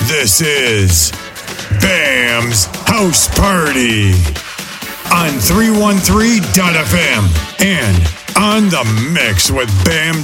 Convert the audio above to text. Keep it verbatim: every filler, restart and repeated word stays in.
This is Bam's House Party on three one three dot f m and on the mix with Bam